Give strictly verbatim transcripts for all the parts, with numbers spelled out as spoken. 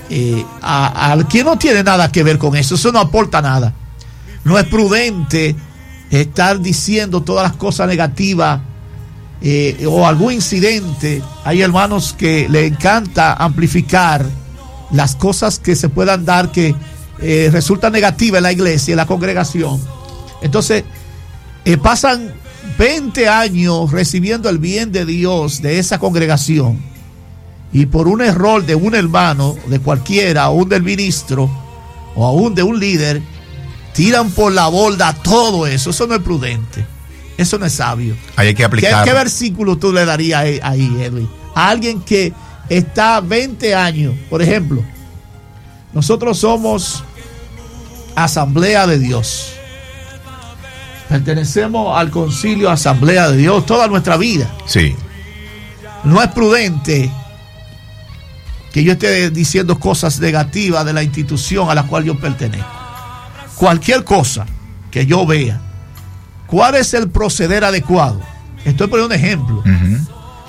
eh, a, a quien no tiene nada que ver con eso. Eso no aporta nada. No es prudente estar diciendo todas las cosas negativas eh, o algún incidente. Hay hermanos que le encanta amplificar las cosas que se puedan dar que eh, resultan negativas en la iglesia, en la congregación. Entonces eh, pasan veinte años recibiendo el bien de Dios de esa congregación, y por un error de un hermano, de cualquiera, o un del ministro, o aún de un líder, tiran por la borda todo eso. Eso no es prudente, eso no es sabio. Ahí hay que aplicar. ¿Qué, qué versículo tú le darías ahí, Edwin? A alguien que está veinte años, por ejemplo, nosotros somos Asamblea de Dios, pertenecemos al concilio Asamblea de Dios toda nuestra vida. Sí. No es prudente que yo esté diciendo cosas negativas de la institución a la cual yo pertenezco. Cualquier cosa que yo vea, ¿cuál es el proceder adecuado? Estoy poniendo un ejemplo. Uh-huh.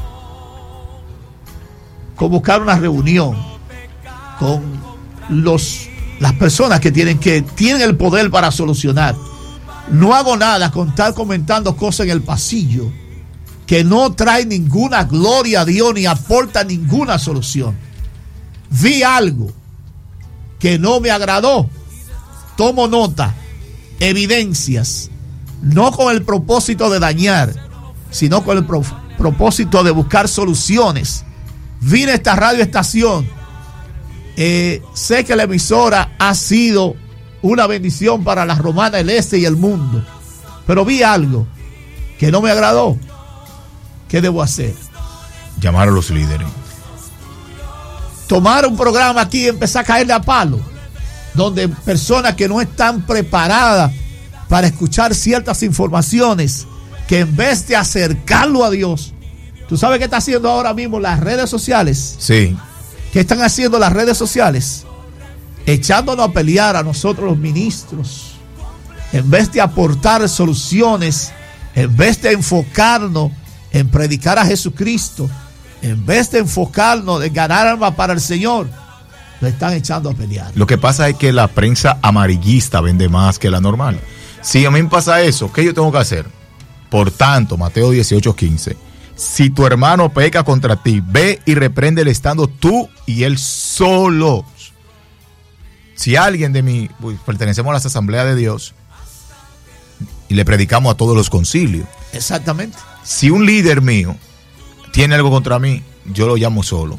Convocar una reunión con los, las personas que tienen, que tienen el poder para solucionar. No hago nada con estar comentando cosas en el pasillo que no trae ninguna gloria a Dios ni aporta ninguna solución. Vi algo que no me agradó, tomo nota, evidencias, no con el propósito de dañar, sino con el pro- propósito de buscar soluciones. Vine a esta radioestación, eh, sé que la emisora ha sido una bendición para la Romana, el Este y el mundo, pero vi algo que no me agradó. ¿Qué debo hacer? Llamar a los líderes. Tomar un programa aquí y empezar a caerle a palo, donde personas que no están preparadas para escuchar ciertas informaciones, que en vez de acercarlo a Dios, ¿tú sabes qué está haciendo ahora mismo las redes sociales? Sí. ¿Qué están haciendo las redes sociales? Echándonos a pelear a nosotros los ministros, en vez de aportar soluciones, en vez de enfocarnos en predicar a Jesucristo, en vez de enfocarnos en ganar almas para el Señor, lo están echando a pelear. Lo que pasa es que la prensa amarillista vende más que la normal. Si a mí me pasa eso, ¿qué yo tengo que hacer? Por tanto, Mateo dieciocho quince, si tu hermano peca contra ti, ve y repréndele estando tú y él solo. Si alguien de mí, pues, pertenecemos a las asambleas de Dios y le predicamos a todos los concilios. Exactamente. Si un líder mío tiene algo contra mí, yo lo llamo solo.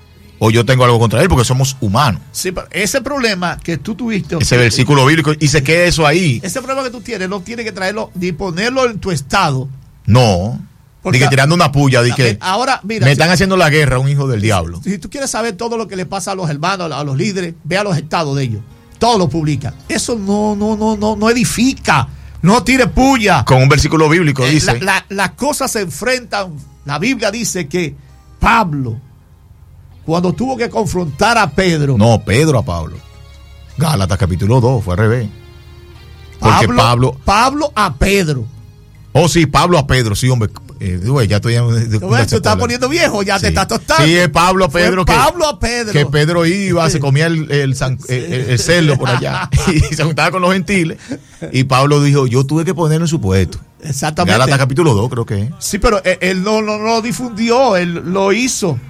O yo tengo algo contra él, porque somos humanos. Sí, pero ese problema que tú tuviste, ese versículo bíblico, y se queda eso ahí. Ese problema que tú tienes, no tienes que traerlo ni ponerlo en tu estado. No. Ni que tirando una puya, di que ahora, mira, me si, están haciendo la guerra a un hijo del diablo. Si tú quieres saber todo lo que le pasa a los hermanos, a los líderes, ve a los estados de ellos. Todos lo publican. Eso no, no, no, no, no edifica. No tire puya. Con un versículo bíblico eh, dice. La, la, las cosas se enfrentan. La Biblia dice que Pablo, cuando tuvo que confrontar a Pedro. No, Pedro a Pablo. Gálatas capítulo dos, fue al revés. Porque Pablo, Pablo. Pablo a Pedro. Oh, sí, Pablo a Pedro, sí, hombre. Eh, ya estoy. Ya, de, tú estás poniendo viejo, ya sí. Te estás tostando. Sí, es Pablo a Pedro. Fue que, Pablo a Pedro. Que Pedro iba, sí. Se comía el, el, san, sí. el, el cerdo por allá y se juntaba con los gentiles. Y Pablo dijo: yo tuve que ponerlo en su puesto. Exactamente. Gálatas capítulo dos, creo que es. Sí, pero él, él no, no, no lo difundió, él lo hizo.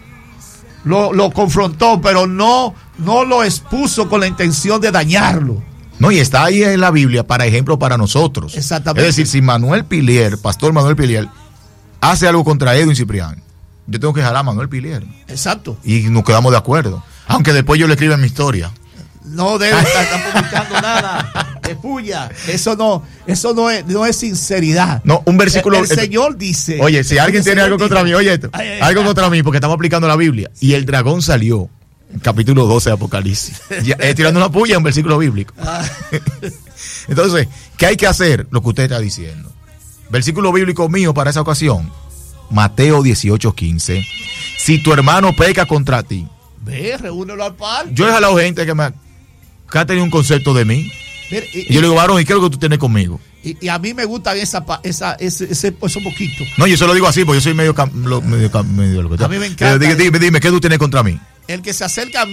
Lo, lo confrontó, pero no, no lo expuso con la intención de dañarlo. No, y está ahí en la Biblia para ejemplo para nosotros. Exactamente. Es decir, si Manuel Pilier, Pastor Manuel Pilier, hace algo contra Edwin Ciprián, yo tengo que jalar a Manuel Pilier. Exacto. Y nos quedamos de acuerdo. Aunque después yo le escriba en mi historia. No debe estar, estar publicando nada de puya. Eso no, eso no es, no es sinceridad. No, un versículo. El, el Señor dice. Oye, si alguien tiene algo contra mí, oye esto, ay, ay, algo ay, contra mí, porque estamos aplicando la Biblia. Sí. Y el dragón salió. Capítulo doce de Apocalipsis. Ya, eh, tirando una puya, un versículo bíblico. Ah. Entonces, ¿qué hay que hacer? Lo que usted está diciendo. Versículo bíblico mío para esa ocasión. Mateo dieciocho quince. Si tu hermano peca contra ti, ve, reúnelo al par. Yo he jalado gente que, me, que ha tenido un concepto de mí. Mira, y, y yo le digo, varón, ¿y qué es lo que tú tienes conmigo? Y, y a mí me gustan esa, esa, ese, ese, esos poquitos. No, yo se lo digo así, porque yo soy medio... medio, medio lo que a mí me encanta. Eh, dime, dime, dime, ¿qué tú tienes contra mí? El que se acerca a mí